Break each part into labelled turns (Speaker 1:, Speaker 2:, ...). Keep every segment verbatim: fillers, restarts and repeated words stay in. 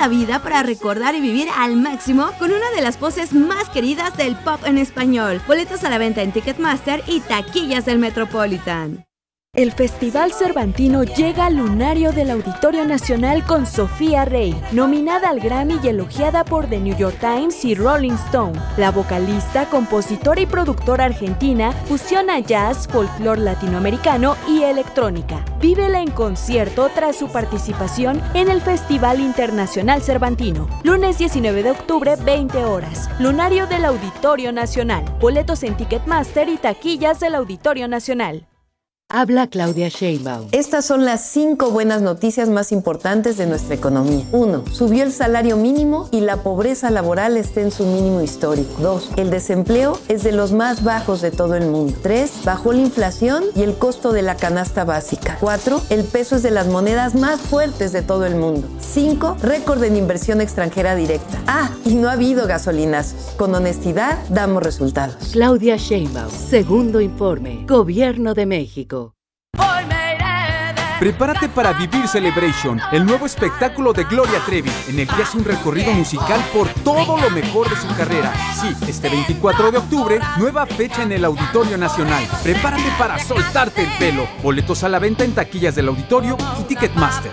Speaker 1: la vida para recordar y vivir al máximo con una de las voces más queridas del pop en español. Boletos a la venta en Ticketmaster y taquillas del Metropolitan.
Speaker 2: El Festival Cervantino llega al lunario del Auditorio Nacional con Sofía Rey, nominada al Grammy y elogiada por The New York Times y Rolling Stone. La vocalista, compositora y productora argentina fusiona jazz, folclore latinoamericano y electrónica. Vívela en concierto tras su participación en el Festival Internacional Cervantino. Lunes diecinueve de octubre, veinte horas. Lunario del Auditorio Nacional. Boletos en Ticketmaster y taquillas del Auditorio Nacional.
Speaker 3: Habla Claudia Sheinbaum.
Speaker 4: Estas son las cinco buenas noticias más importantes de nuestra economía. Uno, subió el salario mínimo y la pobreza laboral está en su mínimo histórico. Dos, el desempleo es de los más bajos de todo el mundo. Tres, bajó la inflación y el costo de la canasta básica. Cuatro, el peso es de las monedas más fuertes de todo el mundo. Cinco, récord en inversión extranjera directa. Ah, y no ha habido gasolinazos. Con honestidad, damos resultados.
Speaker 3: Claudia Sheinbaum, segundo informe, Gobierno de México.
Speaker 5: Prepárate para vivir Celebration, el nuevo espectáculo de Gloria Trevi, en el que hace un recorrido musical por todo lo mejor de su carrera. Sí, este veinticuatro de octubre, nueva fecha en el Auditorio Nacional. Prepárate para soltarte el pelo. Boletos a la venta en taquillas del Auditorio y Ticketmaster.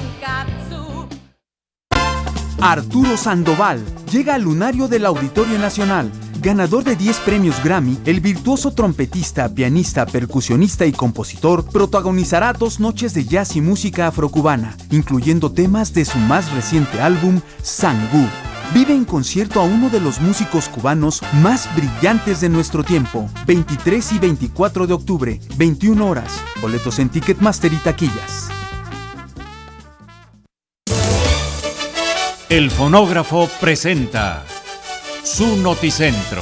Speaker 5: Arturo Sandoval llega al lunario del Auditorio Nacional. Ganador de diez premios Grammy, el virtuoso trompetista, pianista, percusionista y compositor protagonizará dos noches de jazz y música afrocubana, incluyendo temas de su más reciente álbum, Sangú. Vive en concierto a uno de los músicos cubanos más brillantes de nuestro tiempo, veintitrés y veinticuatro de octubre, veintiuna horas. Boletos en Ticketmaster y taquillas.
Speaker 6: El Fonógrafo presenta su Noticentro.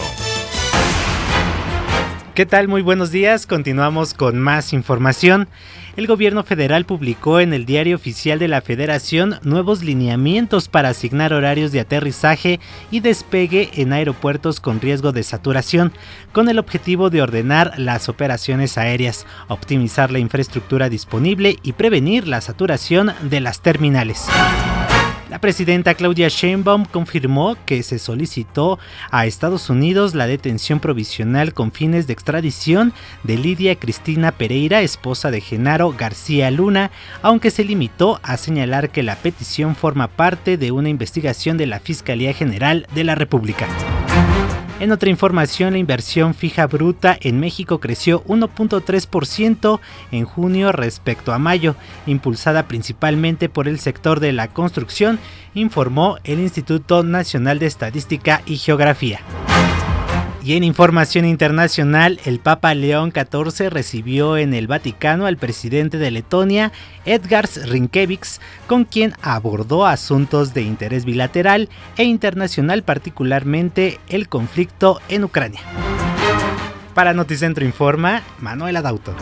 Speaker 7: ¿Qué tal? Muy buenos días. Continuamos con más información. El gobierno federal publicó en el Diario Oficial de la Federación nuevos lineamientos para asignar horarios de aterrizaje y despegue en aeropuertos con riesgo de saturación, con el objetivo de ordenar las operaciones aéreas, optimizar la infraestructura disponible y prevenir la saturación de las terminales. La presidenta Claudia Sheinbaum confirmó que se solicitó a Estados Unidos la detención provisional con fines de extradición de Lidia Cristina Pereira, esposa de Genaro García Luna, aunque se limitó a señalar que la petición forma parte de una investigación de la Fiscalía General de la República. En otra información, la inversión fija bruta en México creció uno punto tres por ciento en junio respecto a mayo, impulsada principalmente por el sector de la construcción, informó el Instituto Nacional de Estadística y Geografía. Y en información internacional, el Papa León catorce recibió en el Vaticano al presidente de Letonia, Edgars Rinkēvičs, con quien abordó asuntos de interés bilateral e internacional, particularmente el conflicto en Ucrania. Para Noticentro Informa, Manuel Adauto.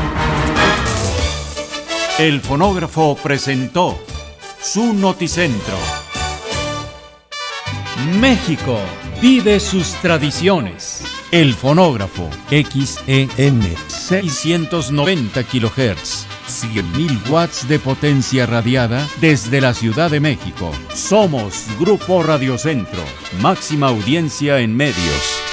Speaker 6: El Fonógrafo presentó su Noticentro. México vive sus tradiciones. El Fonógrafo, X E N, seiscientos noventa kilohertz, cien mil watts de potencia radiada desde la Ciudad de México. Somos Grupo Radio Centro, máxima audiencia en medios.